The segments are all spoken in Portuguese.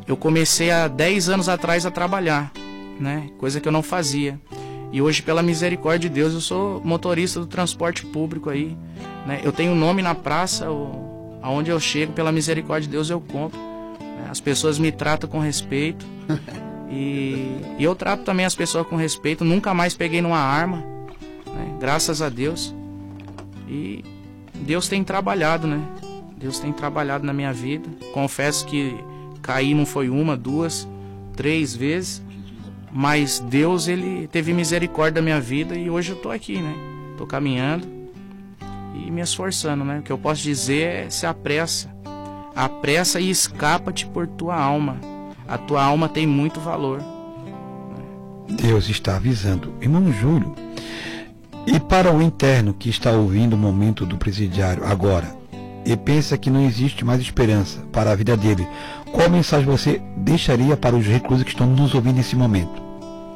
eu comecei há 10 anos atrás a trabalhar, né? Coisa que eu não fazia. E hoje, pela misericórdia de Deus, eu sou motorista do transporte público aí, né? Eu tenho nome na praça, aonde eu chego, pela misericórdia de Deus, eu compro. Né? As pessoas me tratam com respeito. E eu trato também as pessoas com respeito. Nunca mais peguei numa arma, né? Graças a Deus. E Deus tem trabalhado, né? Deus tem trabalhado na minha vida. Confesso que caí não foi uma, 2, 3 vezes. Mas Deus, Ele teve misericórdia da minha vida e hoje eu tô aqui, né? Tô caminhando e me esforçando, né? O que eu posso dizer é: se apressa. Apressa e escapa-te por tua alma. A tua alma tem muito valor. Deus está avisando. Irmão Júlio, e para o interno que está ouvindo o momento do presidiário agora e pensa que não existe mais esperança para a vida dele, qual mensagem você deixaria para os reclusos que estão nos ouvindo nesse momento?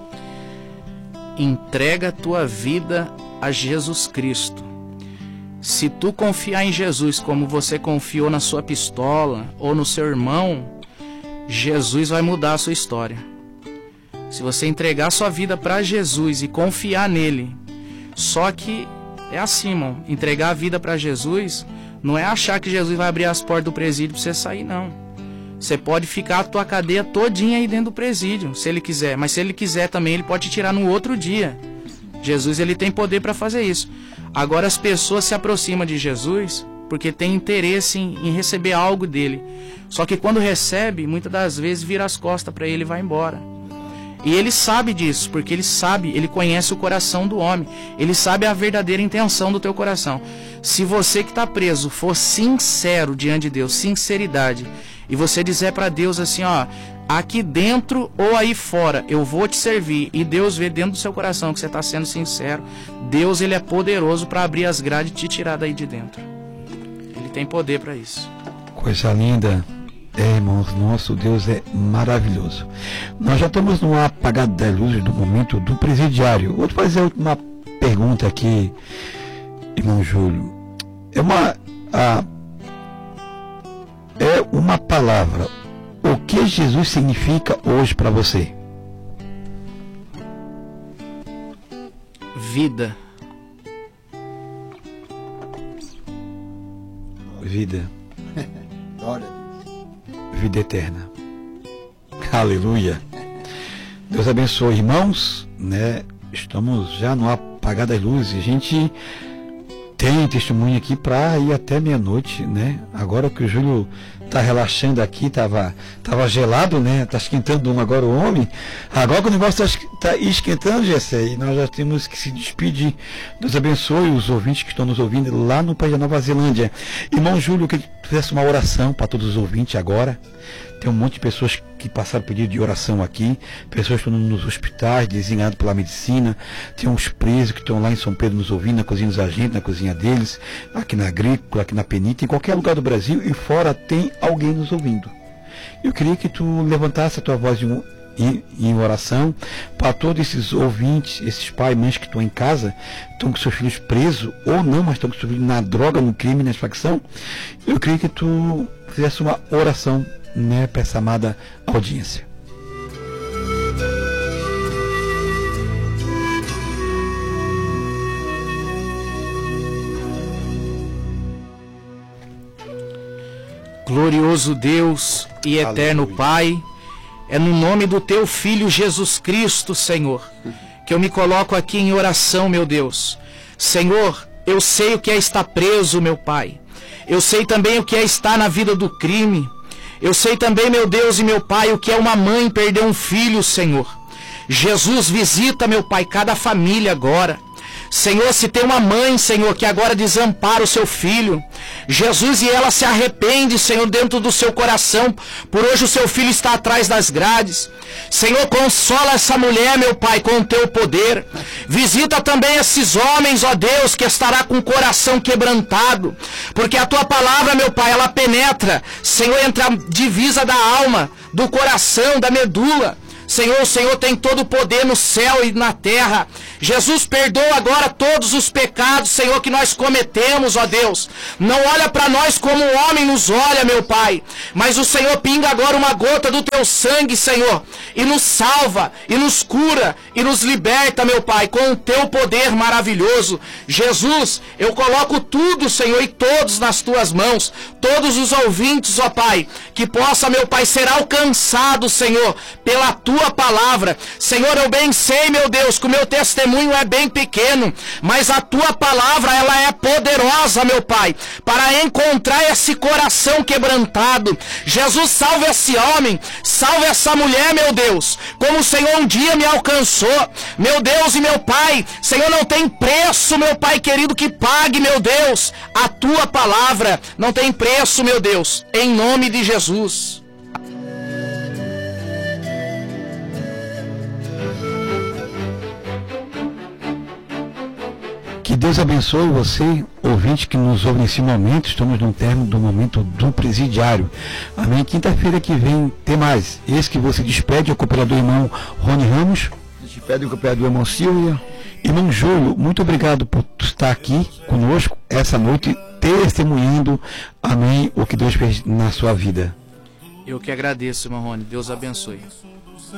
Entrega a tua vida a Jesus Cristo. Se tu confiar em Jesus como você confiou na sua pistola ou no seu irmão, Jesus vai mudar a sua história. Se você entregar a sua vida para Jesus e confiar nele, só que é assim, irmão, entregar a vida para Jesus não é achar que Jesus vai abrir as portas do presídio para você sair, não. Você pode ficar a tua cadeia todinha aí dentro do presídio, se ele quiser. Mas se ele quiser também, ele pode te tirar no outro dia. Jesus, ele tem poder para fazer isso. Agora as pessoas se aproximam de Jesus porque tem interesse em receber algo dele. Só que quando recebe, muitas das vezes vira as costas para ele e vai embora. E ele sabe disso, porque ele sabe, ele conhece o coração do homem. Ele sabe a verdadeira intenção do teu coração. Se você que está preso for sincero diante de Deus, sinceridade, e você dizer para Deus assim, ó, aqui dentro ou aí fora, eu vou te servir, e Deus vê dentro do seu coração que você está sendo sincero, Deus, ele é poderoso para abrir as grades e te tirar daí de dentro. Ele tem poder para isso. Coisa linda. Irmãos, nosso Deus é maravilhoso. Nós já estamos no apagar das luzes do momento do presidiário. Vou te fazer a última pergunta aqui, irmão Júlio. É uma palavra. O que Jesus significa hoje para você? Vida. Vida. Glória a Deus. Vida eterna. Aleluia. Deus abençoe, irmãos, né? Estamos já no apagar das luzes. A gente tem testemunho aqui para ir até meia-noite, né? Agora que o Júlio tá relaxando aqui, tava gelado, né? Tá esquentando agora o homem. Agora que o negócio tá esquentando, Gessé, e nós já temos que se despedir. Deus abençoe os ouvintes que estão nos ouvindo lá no país da Nova Zelândia. Irmão Júlio, que ele fizesse uma oração para todos os ouvintes agora. Tem um monte de pessoas que passaram pedido de oração aqui, pessoas que estão nos hospitais, designados pela medicina, tem uns presos que estão lá em São Pedro nos ouvindo, na cozinha dos agentes, na cozinha deles, aqui na Agrícola, aqui na Penita, em qualquer lugar do Brasil e fora tem alguém nos ouvindo. Eu queria que tu levantasse a tua voz em oração para todos esses ouvintes, esses pais e mães que estão em casa, estão com seus filhos presos ou não, mas estão com seus filhos na droga, no crime, na facção. Eu queria que tu fizesse uma oração, né, para essa amada audiência. Glorioso Deus e eterno Aleluia. Pai, é no nome do teu Filho Jesus Cristo, Senhor, que eu me coloco aqui em oração, meu Deus. Senhor, eu sei o que é estar preso, meu Pai. Eu sei também o que é estar na vida do crime. Eu sei também, meu Deus e meu Pai, o que é uma mãe perder um filho, Senhor. Jesus, visita, meu Pai, cada família agora. Senhor, se tem uma mãe, Senhor, que agora desampara o seu filho, Jesus, e ela se arrepende, Senhor, dentro do seu coração, por hoje o seu filho está atrás das grades. Senhor, consola essa mulher, meu Pai, com o teu poder. Visita também esses homens, ó Deus, que estará com o coração quebrantado, porque a tua palavra, meu Pai, ela penetra, Senhor, entre a divisa da alma, do coração, da medula. Senhor, o Senhor tem todo o poder no céu e na terra. Jesus, perdoa agora todos os pecados, Senhor, que nós cometemos, ó Deus. Não olha para nós como o homem nos olha, meu Pai, mas o Senhor pinga agora uma gota do teu sangue, Senhor, e nos salva, e nos cura, e nos liberta, meu Pai, com o teu poder maravilhoso. Jesus, eu coloco tudo, Senhor, e todos nas tuas mãos, todos os ouvintes, ó Pai, que possa, meu Pai, ser alcançado, Senhor, pela tua palavra. Senhor, eu bem sei, meu Deus, que o meu testemunho é bem pequeno, mas a tua palavra, ela é poderosa, meu Pai, para encontrar esse coração quebrantado. Jesus, salve esse homem, salve essa mulher, meu Deus, como o Senhor um dia me alcançou, meu Deus e meu Pai. Senhor, não tem preço, meu Pai querido, que pague, meu Deus, a tua palavra não tem preço, meu Deus, em nome de Jesus. Que Deus abençoe você, ouvinte que nos ouve nesse momento. Estamos no término do momento do presidiário. Amém. Quinta-feira que vem tem mais. Esse que você despede é o cooperador irmão Rony Ramos. Despede o cooperador irmão Silvia. Irmão Júlio, muito obrigado por estar aqui conosco essa noite, testemunhando, amém, o que Deus fez na sua vida. Eu que agradeço, irmão Rony. Deus abençoe.